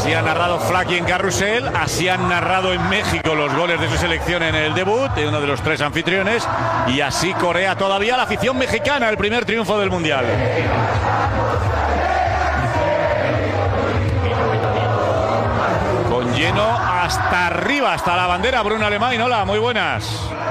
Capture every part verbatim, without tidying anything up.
Así ha narrado Flaky en Carrusel, así han narrado en México los goles de su selección en el debut, de uno de los tres anfitriones, y así corea todavía la afición mexicana el primer triunfo del Mundial. Con lleno hasta arriba, hasta la bandera. Bruno Alemán, hola, muy buenas.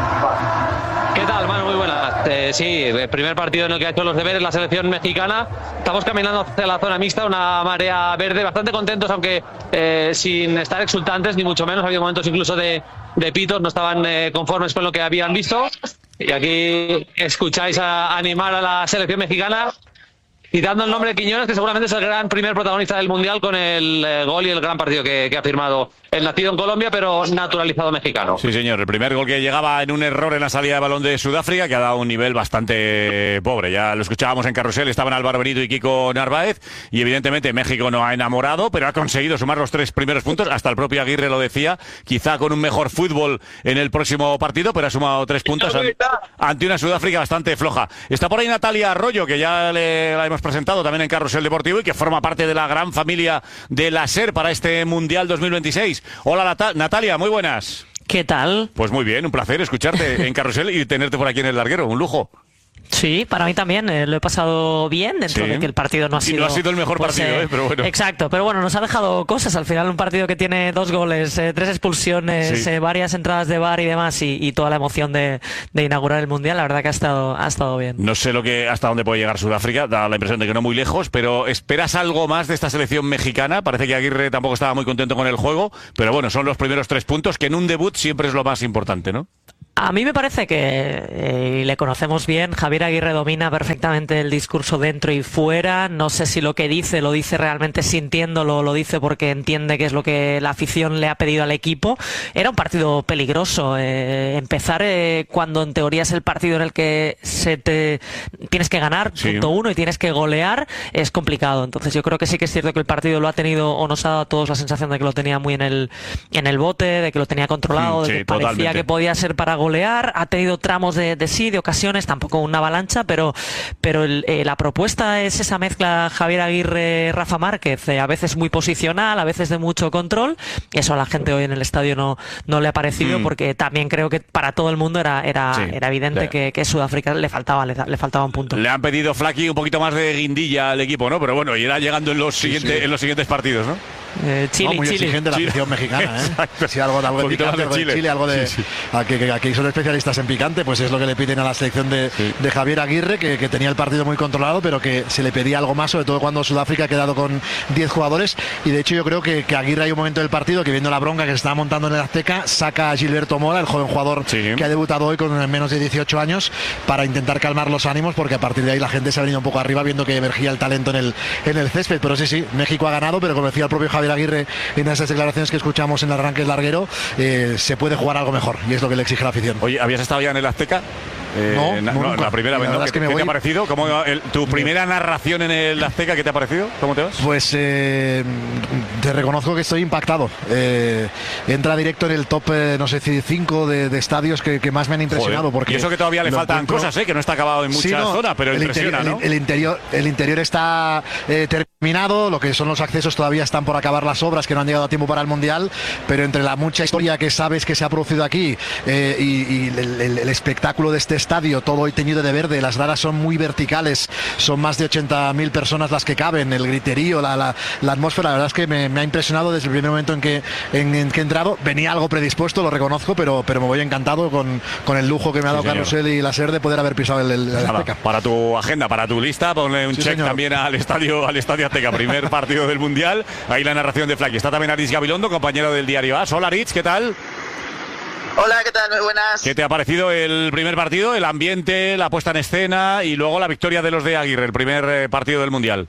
¿Qué tal, Manu? Muy buenas. Eh, sí, el primer partido en el que ha hecho los deberes la selección mexicana. Estamos caminando hacia la zona mixta, una marea verde, bastante contentos, aunque eh, sin estar exultantes, ni mucho menos. Ha habido momentos incluso de, de pitos, no estaban eh, conformes con lo que habían visto. Y aquí escucháis a animar a la selección mexicana, citando el nombre de Quiñones, que seguramente es el gran primer protagonista del Mundial, con el eh, gol y el gran partido que, que ha firmado el nacido en Colombia, pero naturalizado mexicano. Sí, señor. El primer gol que llegaba en un error en la salida de balón de Sudáfrica, que ha dado un nivel bastante pobre. Ya lo escuchábamos en Carrusel, estaban Álvaro Benito y Kiko Narváez, y evidentemente México no ha enamorado, pero ha conseguido sumar los tres primeros puntos. Hasta el propio Aguirre lo decía, quizá con un mejor fútbol en el próximo partido, pero ha sumado tres puntos ante una Sudáfrica bastante floja. Está por ahí Natalia Arroyo, que ya le, la hemos presentado también en Carrusel Deportivo y que forma parte de la gran familia de la SER para este Mundial dos mil veintiséis. Hola Nat- Natalia, muy buenas. ¿Qué tal? Pues muy bien, un placer escucharte en Carrusel y tenerte por aquí en el larguero, un lujo. Sí, para mí también eh, lo he pasado bien, dentro Sí. de que el partido no ha sido... Y no ha sido el mejor pues, partido, eh, ¿eh? Pero bueno. Exacto, pero bueno, nos ha dejado cosas. Al final un partido que tiene dos goles, eh, tres expulsiones, Sí. eh, varias entradas de V A R y demás, y, y toda la emoción de, de inaugurar el Mundial, la verdad que ha estado, ha estado bien. No sé lo que hasta dónde puede llegar Sudáfrica, da la impresión de que no muy lejos, pero ¿esperas algo más de esta selección mexicana? Parece que Aguirre tampoco estaba muy contento con el juego, pero bueno, son los primeros tres puntos, que en un debut siempre es lo más importante, ¿no? A mí me parece que, eh, y le conocemos bien, Javier Aguirre domina perfectamente el discurso dentro y fuera. No sé si lo que dice lo dice realmente sintiéndolo, lo dice porque entiende que es lo que la afición le ha pedido al equipo. Era un partido peligroso. Eh, empezar eh, cuando en teoría es el partido en el que se te tienes que ganar, Sí. punto uno, y tienes que golear, es complicado. Entonces yo creo que sí que es cierto que el partido lo ha tenido, o nos ha dado a todos la sensación de que lo tenía muy en el, en el bote, de que lo tenía controlado, Mm, de sí, que parecía totalmente. que podía ser para golear. Ha tenido tramos de, de sí, de ocasiones, tampoco una avalancha, pero, pero el, eh, la propuesta es esa mezcla Javier Aguirre, Rafa Márquez, eh, a veces muy posicional, a veces de mucho control. Eso a la gente hoy en el estadio no, no le ha parecido, Mm. porque también creo que para todo el mundo era, era, Sí. era evidente Sí. que, que Sudáfrica le faltaba, le, le faltaba un punto. Le han pedido Flaky un poquito más de guindilla al equipo, ¿no? Pero bueno, irá llegando en los, siguiente, sí. en los siguientes partidos, ¿no? Eh, Chile, No, muy Chile. exigente la Chile. afición mexicana, ¿eh? Exacto. Sí, algo, algo Un de poquito más picante, de algo de Chile. Chile, algo de... Sí, sí. Aquí, que- aquí son especialistas en picante, pues es lo que le piden a la selección de, Sí. de Javier Aguirre, que, que tenía el partido muy controlado, pero que se le pedía algo más, sobre todo cuando Sudáfrica ha quedado con diez jugadores. Y de hecho yo creo que, que Aguirre hay un momento del partido que, viendo la bronca que se estaba montando en el Azteca, saca a Gilberto Mora, el joven jugador Sí. que ha debutado hoy con menos de dieciocho años, para intentar calmar los ánimos, porque a partir de ahí la gente se ha venido un poco arriba viendo que emergía el talento en el, en el césped. Pero sí, sí, México ha ganado, pero como decía el propio Javier Aguirre en esas declaraciones que escuchamos en el arranque del larguero, eh, se puede jugar algo mejor, y es lo que le exige la afición. Oye, ¿habías estado ya en el Azteca? Eh, No, na- no, nunca. la primera La vez, ¿no? verdad ¿Qué, es que me qué te voy- ha parecido? ¿Cómo, el- tu primera narración en el Azteca, ¿qué te ha parecido? ¿Cómo te vas? Pues eh, te reconozco que estoy impactado. Eh, entra directo en el top, eh, no sé si cinco de, de estadios que, que más me han impresionado. Joder. Porque Y eso que todavía le lo faltan encuentro- cosas, ¿eh? Que no está acabado en muchas Sí, no, zonas, pero el impresiona, interior, ¿no? el, el interior, el interior está eh, terminado, lo que son los accesos todavía están por acabar las obras, que no han llegado a tiempo para el Mundial, pero entre la mucha historia que sabes que se ha producido aquí eh, y, y el, el- el espectáculo de este estadio, todo hoy teñido de verde, las gradas son muy verticales, son más de ochenta mil personas las que caben, el griterío, la, la, la atmósfera, la verdad es que me, me ha impresionado desde el primer momento en que, en, en que he entrado. Venía algo predispuesto, lo reconozco, pero, pero me voy encantado con, con el lujo que me ha dado Sí, señor. Carrusel y la SER de poder haber pisado el, el, el Nada, Azteca. para tu agenda, para tu lista, ponle un Sí, check señor. también al estadio al estadio Azteca, primer partido del Mundial. Ahí la narración de Flaky. Está también Aritz Gabilondo, compañero del diario AS. Hola Aritz, ¿qué tal? Hola, ¿qué tal? Muy buenas. ¿Qué te ha parecido el primer partido, el ambiente, la puesta en escena y luego la victoria de los de Aguirre, el primer eh, partido del Mundial?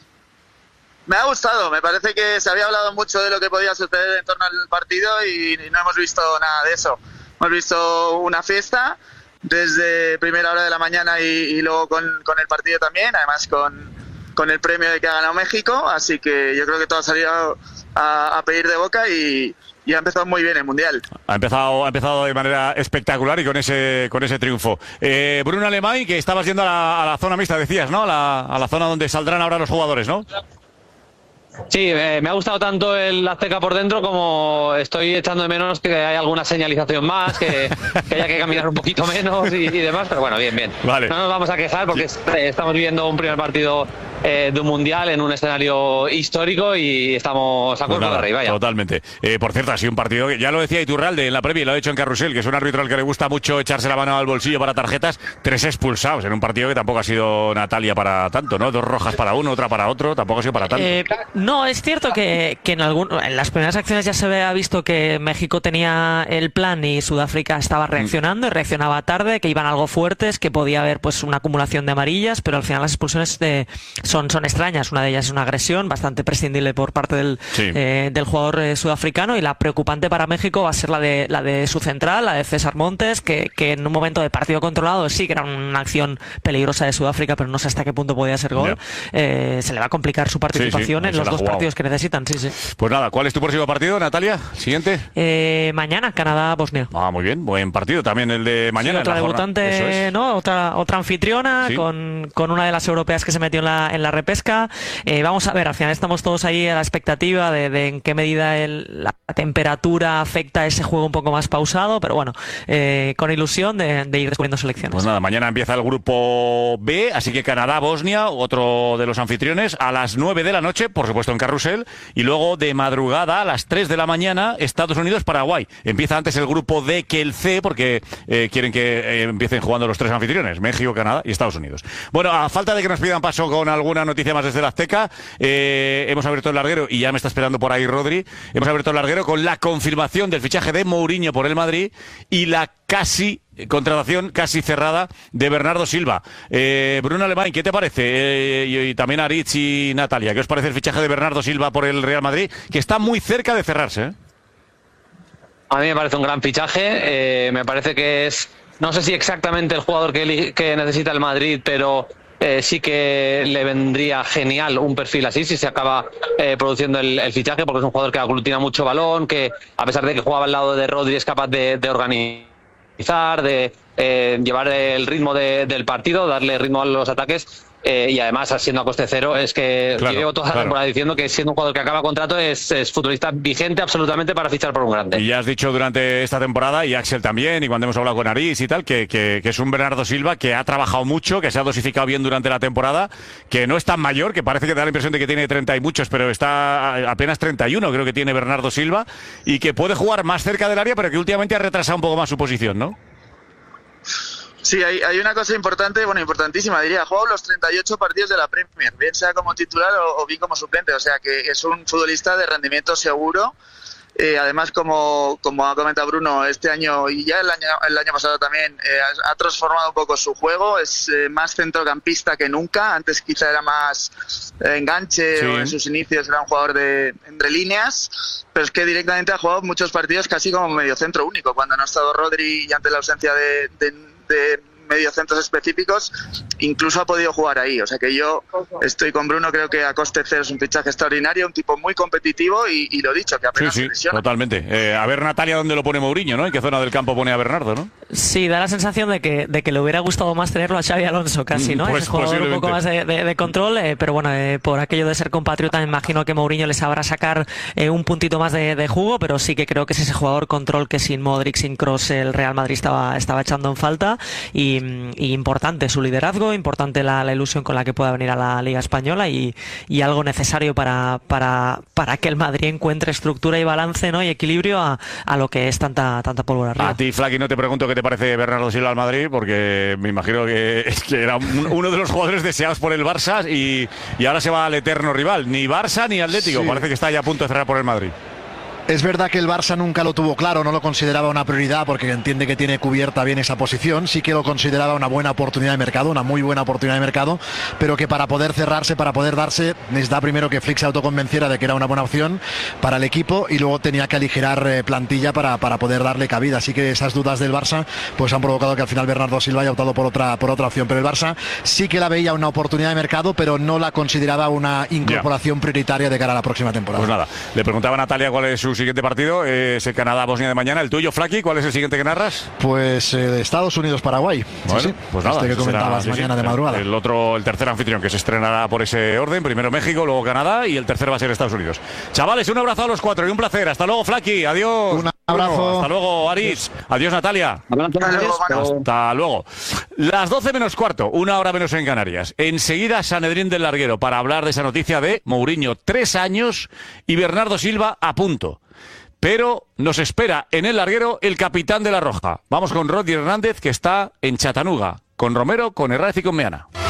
Me ha gustado, me parece que se había hablado mucho de lo que podía suceder en torno al partido y no hemos visto nada de eso. Hemos visto una fiesta desde primera hora de la mañana y, y luego con, con el partido también, además con, con el premio de que ha ganado México, así que yo creo que todo ha salido a, a pedir de boca y, y ha empezado muy bien el Mundial. Ha empezado, ha empezado de manera espectacular y con ese con ese triunfo. Eh, Bruno Alemán, que estabas yendo a la, a la zona mixta, decías, ¿no? A la, a la zona donde saldrán ahora los jugadores, ¿no? Sí, eh, me ha gustado tanto el Azteca por dentro como estoy echando de menos que haya alguna señalización más, que, que haya que caminar un poquito menos y, y demás, pero bueno, bien, bien. Vale. No nos vamos a quejar porque Sí. estamos viviendo un primer partido eh, de un mundial en un escenario histórico y estamos a Pues cuerpo nada, de rey, vaya. totalmente. Eh, por cierto, ha sido un partido que ya lo decía Iturralde en la previa y lo ha dicho en Carrusel, que es un árbitro al que le gusta mucho echarse la mano al bolsillo para tarjetas. Tres expulsados en un partido que tampoco ha sido Natalia para tanto, ¿no? Dos rojas para uno, otra para otro, tampoco ha sido para tanto. Eh, no, es cierto que, que en, algún, en las primeras acciones ya se había visto que México tenía el plan y Sudáfrica estaba reaccionando y reaccionaba tarde, que iban algo fuertes, que podía haber pues una acumulación de amarillas, pero al final las expulsiones de, son, son extrañas. Una de ellas es una agresión bastante prescindible por parte del, Sí. eh, del jugador eh, sudafricano, y la preocupante para México va a ser la de, la de su central, la de César Montes, que, que en un momento de partido controlado sí que era una acción peligrosa de Sudáfrica, pero no sé hasta qué punto podía ser gol. Eh, se le va a complicar su participación sí, en se los la ha dos jugado. partidos que necesitan. Sí, sí. Pues nada, ¿cuál es tu próximo partido, Natalia? ¿Siguiente? Eh, mañana, Canadá-Bosnia. Ah, muy bien, buen partido también el de mañana. Sí, otra en la jornada. Eso debutante, es. ¿no? Otra, otra anfitriona, Sí. con, con una de las europeas que se metió en la, en la repesca. Eh, vamos a ver, al final estamos todos ahí a la expectativa de, de en qué medida el, la temperatura afecta a ese juego un poco más pausado, pero bueno, eh, con ilusión de, de ir descubriendo selecciones. Pues nada, mañana empieza el grupo B, así que Canadá-Bosnia, otro de los anfitriones, a las nueve de la noche, por supuesto en Carrusel, y luego de madrugada a las tres de la mañana, Estados Unidos-Paraguay. Empieza antes el grupo D que el C, porque eh, quieren que eh, empiecen jugando los tres anfitriones, México, Canadá y Estados Unidos. Bueno, a falta de que nos pidan paso con alguna noticia más desde la Azteca, eh, hemos abierto el larguero, y ya me está esperando por ahí Rodri, hemos abierto el larguero con la confirmación del fichaje de Mourinho por el Madrid y la casi contratación casi cerrada de Bernardo Silva. Eh, Bruno Alemán, ¿qué te parece? Eh, y, y también Aritz y Natalia, ¿qué os parece el fichaje de Bernardo Silva por el Real Madrid? Que está muy cerca de cerrarse, ¿eh? A mí me parece un gran fichaje, eh, me parece que es, no sé si exactamente el jugador que, eli- que necesita el Madrid, pero eh, sí que le vendría genial un perfil así si se acaba eh, produciendo el, el fichaje, porque es un jugador que aglutina mucho balón, que a pesar de que jugaba al lado de Rodri es capaz de, de organizar, de eh, llevar el ritmo de- del partido, darle ritmo a los ataques. Eh, y además, siendo a coste cero, es que Claro, yo llevo toda la claro. temporada diciendo que siendo un jugador que acaba contrato es, es futbolista vigente absolutamente para fichar por un grande. Y ya has dicho durante esta temporada, y Axel también, y cuando hemos hablado con Aritz y tal, que, que, que es un Bernardo Silva que ha trabajado mucho, que se ha dosificado bien durante la temporada, que no es tan mayor, que parece que da la impresión de que tiene treinta y muchos, pero está apenas treinta y uno, creo que tiene Bernardo Silva, y que puede jugar más cerca del área, pero que últimamente ha retrasado un poco más su posición, ¿no? Sí, hay, hay una cosa importante, bueno, importantísima, diría. Ha jugado los treinta y ocho partidos de la Premier, bien sea como titular o, o bien como suplente. O sea que es un futbolista de rendimiento seguro. Eh, además, como, como ha comentado Bruno, este año y ya el año, el año pasado también eh, ha, ha transformado un poco su juego. Es eh, más centrocampista que nunca. Antes quizá era más eh, enganche, Sí. o en sus inicios era un jugador de entre líneas. Pero es que directamente ha jugado muchos partidos casi como mediocentro único. Cuando no ha estado Rodri y ante la ausencia de, de, de mediocentros específicos, incluso ha podido jugar ahí. O sea que yo estoy con Bruno, creo que a coste cero es un fichaje extraordinario, un tipo muy competitivo y, y lo dicho, que Sí, apenas se sí, lesiona. totalmente. Eh, a ver, Natalia, ¿dónde lo pone Mourinho, no? ¿En qué zona del campo pone a Bernardo, no? Sí, da la sensación de que, de que le hubiera gustado más tenerlo a Xavi Alonso casi, ¿no? Pues Ese jugador un poco más posiblemente. de, de- de control, eh, pero bueno, eh, por aquello de ser compatriota, me imagino que Mourinho les sabrá sacar eh, un puntito más de, de jugo, pero sí que creo que es ese jugador control que sin Modric, sin Kroos, el Real Madrid estaba, estaba echando en falta, y, y importante su liderazgo, importante la, la ilusión con la que pueda venir a la Liga Española, y, y algo necesario para, para, para que el Madrid encuentre estructura y balance, ¿no? Y equilibrio a, a lo que es tanta, tanta pólvora arriba. A ti, Flaky, no te pregunto qué te parece Bernardo Silva al Madrid, porque me imagino que, es que era un- uno de los jugadores deseados por el Barça y, y ahora se va al eterno rival. Ni Barça ni Atlético. Sí. Parece que está ya a punto de cerrar por el Madrid. Es verdad que el Barça nunca lo tuvo claro, no lo consideraba una prioridad porque entiende que tiene cubierta bien esa posición, sí que lo consideraba una buena oportunidad de mercado, una muy buena oportunidad de mercado, pero que para poder cerrarse, para poder darse, necesitaba primero que Flick se autoconvenciera de que era una buena opción para el equipo y luego tenía que aligerar eh, plantilla para, para poder darle cabida. Así que esas dudas del Barça pues han provocado que al final Bernardo Silva haya optado por otra, por otra opción, pero el Barça sí que la veía una oportunidad de mercado, pero no la consideraba una incorporación prioritaria de cara a la próxima temporada. Pues nada, le preguntaba a Natalia cuál es su su siguiente partido es el Canadá-Bosnia de mañana. ¿El tuyo, Flaki? ¿Cuál es el siguiente que narras? Pues eh, Estados Unidos-Paraguay. Bueno, sí, sí. pues nada. Este que eso será, comentabas sí, mañana sí, de madrugada. El otro, el tercer anfitrión que se estrenará por ese orden. Primero México, luego Canadá y el tercero va a ser Estados Unidos. Chavales, un abrazo a los cuatro y un placer. Hasta luego, Flaki. Adiós. Un abrazo. Hasta luego, Aritz. Adiós, Natalia. Hasta luego, Manu. Hasta luego. Las doce menos cuarto, una hora menos en Canarias. Enseguida Sanedrín del Larguero para hablar de esa noticia de Mourinho, tres años y Bernardo Silva a punto. Pero nos espera en el Larguero el capitán de la Roja. Vamos con Rodri Hernández, que está en Chattanooga, con Romero, con Herráez y con Meana.